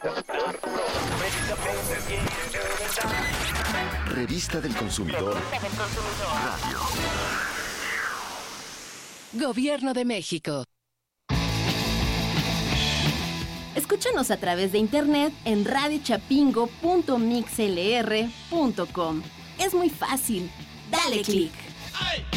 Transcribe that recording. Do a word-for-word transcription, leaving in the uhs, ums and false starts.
Revista del Consumidor. Radio. Gobierno de México. Escúchanos a través de internet en radio chapingo punto mixlr punto com. Es muy fácil. Dale clic.